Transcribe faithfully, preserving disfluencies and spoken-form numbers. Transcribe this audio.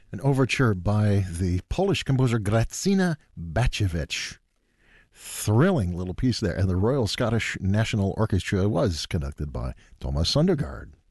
An overture by the Polish composer Grażyna Bacewicz. Thrilling little piece there. And the Royal Scottish National Orchestra was conducted by Thomas Sundergaard.